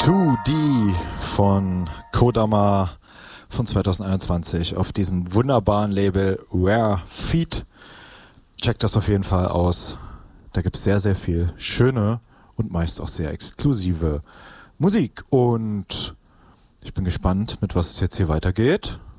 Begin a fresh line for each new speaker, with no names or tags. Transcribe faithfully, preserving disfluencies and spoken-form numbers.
zwei D von Kodama von zweitausendeinundzwanzig auf diesem wunderbaren Label Rare Feet. Checkt das auf jeden Fall aus. Da gibt es sehr, sehr viel schöne und meist auch sehr exklusive Musik. Und ich bin gespannt, mit was es jetzt hier weitergeht.